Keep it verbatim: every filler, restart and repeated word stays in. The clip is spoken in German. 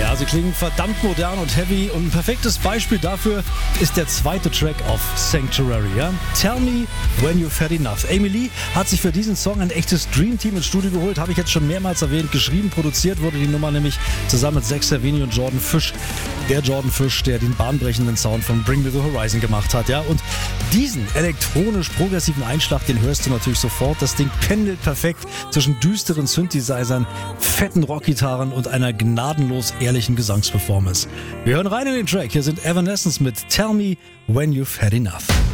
Ja, sie klingen verdammt modern und heavy und ein perfektes Beispiel dafür ist der zweite Track auf Sanctuary. Ja? Tell Me When You've Had Enough. Amy Lee hat sich für diesen Song ein echtes Dream-Team ins Studio geholt, habe ich jetzt schon mehrmals erwähnt. Geschrieben, produziert wurde die Nummer nämlich zusammen mit Zach Savini und Jordan Fish. Der Jordan Fish, der den bahnbrechenden Sound von Bring Me The Horizon gemacht hat. Ja? Und diesen elektronisch-progressiven Einschlag, den hörst du natürlich sofort. Das Ding pendelt perfekt zwischen düsteren Synthesizern, fetten Rockgitarren und einer gnadenlos ehrlichen Gesangsperformance. Wir hören rein in den Track. Hier sind Evanescence mit Tell Me When You've Had Enough.